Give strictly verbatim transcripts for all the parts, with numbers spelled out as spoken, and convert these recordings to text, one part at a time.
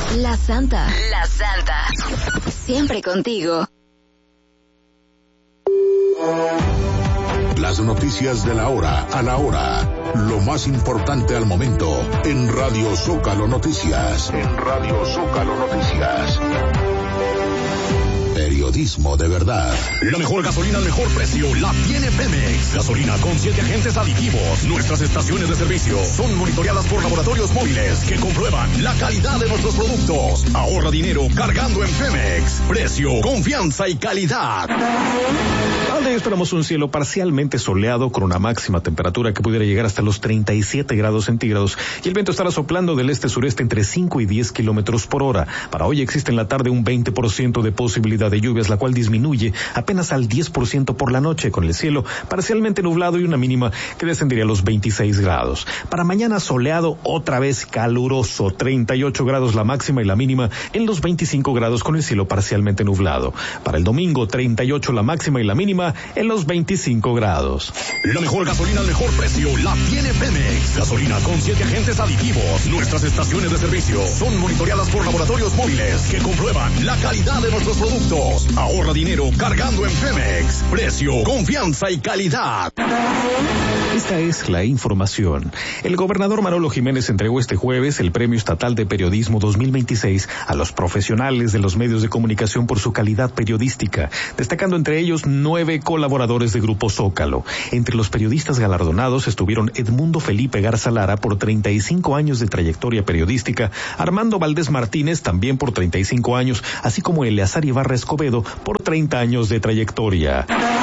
La Santa. La Santa. Siempre contigo. Las noticias de la hora a la hora. Lo más importante al momento en Radio Zócalo Noticias. En Radio Zócalo Noticias. Periodismo de verdad. La mejor gasolina al mejor precio la tiene Pemex. Gasolina con siete agentes aditivos. Nuestras estaciones de servicio son monitoreadas por laboratorios móviles que comprueban la calidad de nuestros productos. Ahorra dinero cargando en Pemex. Precio, confianza y calidad. Hoy esperamos un cielo parcialmente soleado con una máxima temperatura que pudiera llegar hasta los treinta y siete grados centígrados y el viento estará soplando del este-sureste entre cinco y diez kilómetros por hora. Para hoy existe en la tarde un veinte por ciento de posibilidad de lluvias, la cual disminuye apenas al diez por ciento por la noche, con el cielo parcialmente nublado y una mínima que descendería a los veintiséis grados. Para mañana soleado, otra vez caluroso, treinta y ocho grados la máxima y la mínima en los veinticinco grados con el cielo parcialmente nublado. Para el domingo, treinta y ocho la máxima y la mínima en los veinticinco grados. La mejor gasolina al mejor precio la tiene Pemex. Gasolina con siete agentes aditivos. Nuestras estaciones de servicio son monitoreadas por laboratorios móviles que comprueban la calidad de nuestros productos. Ahorra dinero cargando en Pemex. Precio, confianza y calidad. Esta es la información. El gobernador Manolo Jiménez entregó este jueves el Premio Estatal de Periodismo dos mil veintiséis a los profesionales de los medios de comunicación por su calidad periodística, destacando entre ellos nueve colaboradores de Grupo Zócalo. Entre los periodistas galardonados estuvieron Edmundo Felipe Garza Lara por treinta y cinco años de trayectoria periodística, Armando Valdés Martínez también por treinta y cinco años, así como Eleazar Ibarra Escobedo por treinta años de trayectoria.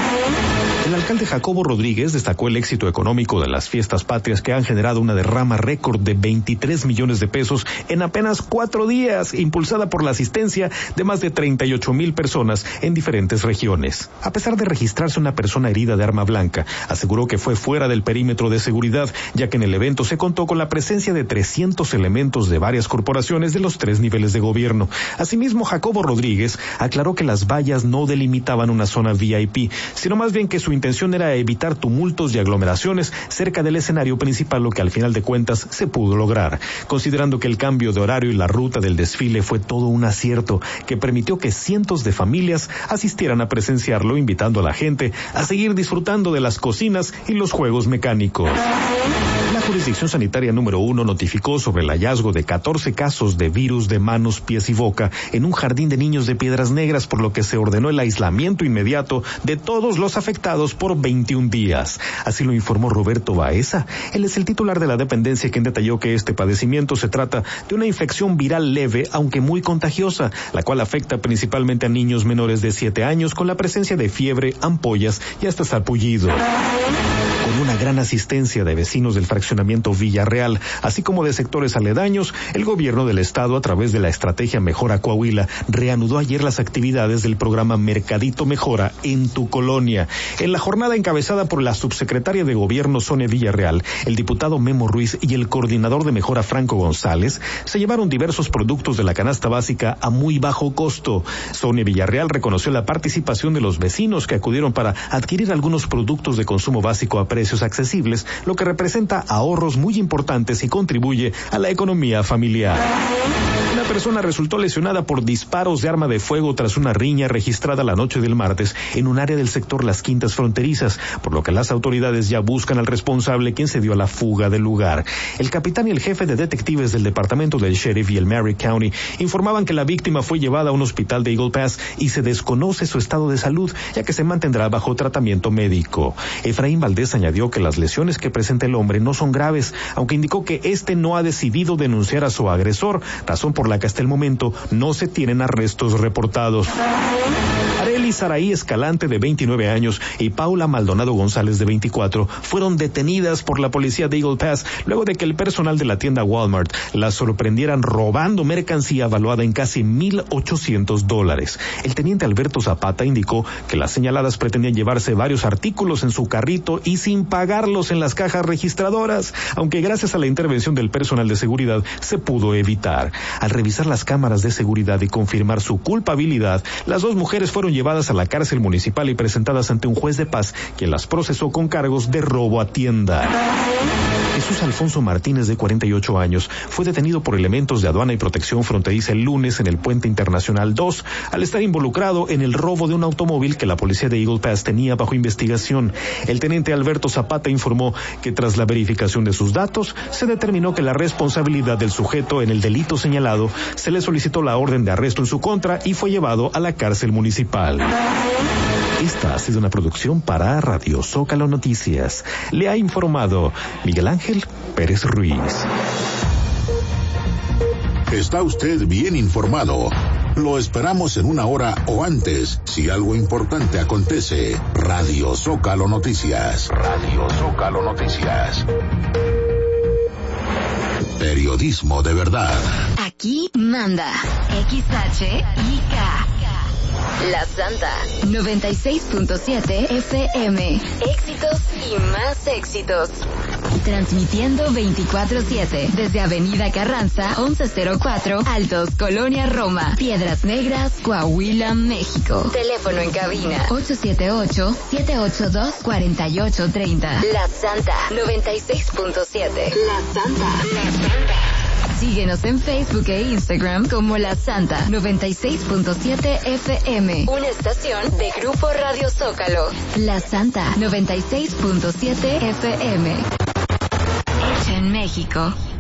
El alcalde Jacobo Rodríguez destacó el éxito económico de las fiestas patrias que han generado una derrama récord de veintitrés millones de pesos en apenas cuatro días, impulsada por la asistencia de más de treinta y ocho mil personas en diferentes regiones. A pesar de registrarse una persona herida de arma blanca, aseguró que fue fuera del perímetro de seguridad, ya que en el evento se contó con la presencia de trescientos elementos de varias corporaciones de los tres niveles de gobierno. Asimismo, Jacobo Rodríguez aclaró que las vallas no delimitaban una zona V I P, sino más bien que su intención era evitar tumultos y aglomeraciones cerca del escenario principal, lo que al final de cuentas se pudo lograr, considerando que el cambio de horario y la ruta del desfile fue todo un acierto que permitió que cientos de familias asistieran a presenciarlo, invitando a la gente a seguir disfrutando de las cocinas y los juegos mecánicos. La Jurisdicción Sanitaria número uno notificó sobre el hallazgo de catorce casos de virus de manos, pies y boca en un jardín de niños de Piedras Negras, por lo que se ordenó el aislamiento inmediato de todos los afectados por veintiún días. Así lo informó Roberto Baeza. Él es el titular de la dependencia, quien detalló que este padecimiento se trata de una infección viral leve, aunque muy contagiosa, la cual afecta principalmente a niños menores de siete años con la presencia de fiebre, ampollas y hasta sarpullido. Con una gran asistencia de vecinos del fraccionamiento Villarreal, así como de sectores aledaños, el gobierno del estado, a través de la estrategia Mejora Coahuila, reanudó ayer las actividades del programa Mercadito Mejora en tu colonia. En la jornada encabezada por la subsecretaria de Gobierno Sonia Villarreal, el diputado Memo Ruiz y el coordinador de Mejora Franco González, se llevaron diversos productos de la canasta básica a muy bajo costo. Sonia Villarreal reconoció la participación de los vecinos que acudieron para adquirir algunos productos de consumo básico a precios accesibles, lo que representa ahorros muy importantes y contribuye a la economía familiar. Una persona resultó lesionada por disparos de arma de fuego tras una riña registrada la noche del martes en un área del sector Las Quintas Fronterizas, por lo que las autoridades ya buscan al responsable, quien se dio a la fuga del lugar. El capitán y el jefe de detectives del departamento del sheriff y el Merritt County informaban que la víctima fue llevada a un hospital de Eagle Pass y se desconoce su estado de salud, ya que se mantendrá bajo tratamiento médico. Efraín Valdés añadió que las lesiones que presenta el hombre no son graves, aunque indicó que este no ha decidido denunciar a su agresor, razón por la que hasta el momento no se tienen arrestos reportados. Arely Saraí Escalante, de veintinueve años, y Paula Maldonado González, de veinticuatro, fueron detenidas por la policía de Eagle Pass luego de que el personal de la tienda Walmart las sorprendieran robando mercancía valuada en casi mil ochocientos dólares. El teniente Alberto Zapata indicó que las señaladas pretendían llevarse varios artículos en su carrito y sin pagarlos en las cajas registradoras, aunque gracias a la intervención del personal de seguridad se pudo evitar. Al revisar las cámaras de seguridad y confirmar su culpabilidad, las dos mujeres fueron llevadas a la cárcel municipal y presentadas ante un juez de paz, quien las procesó con cargos de robo a tienda. Jesús Alfonso Martínez, de cuarenta y ocho años, fue detenido por elementos de aduana y protección fronteriza el lunes en el Puente Internacional dos, al estar involucrado en el robo de un automóvil que la policía de Eagle Pass tenía bajo investigación. El teniente Alberto Zapata informó que tras la verificación de sus datos, se determinó que la responsabilidad del sujeto en el delito señalado, se le solicitó la orden de arresto en su contra y fue llevado a la cárcel municipal. Esta ha sido una producción para Radio Zócalo Noticias. Le ha informado Miguel Ángel Pérez Ruiz. Está usted bien informado. Lo esperamos en una hora o antes, si algo importante acontece. Radio Zócalo Noticias. Radio Zócalo Noticias. Periodismo de verdad. Aquí manda X H I K. La Santa noventa y seis punto siete F M. Éxitos y más éxitos. Transmitiendo veinticuatro siete desde Avenida Carranza once cero cuatro, Altos, Colonia Roma, Piedras Negras, Coahuila, México. Teléfono en cabina ocho siete ocho, siete ocho dos, cuatro ocho tres cero. La Santa noventa y seis punto siete. La Santa. La Santa. Síguenos en Facebook e Instagram como La Santa noventa y seis punto siete F M. Una estación de Grupo Radio Zócalo. La Santa noventa y seis punto siete F M. Hecha en México.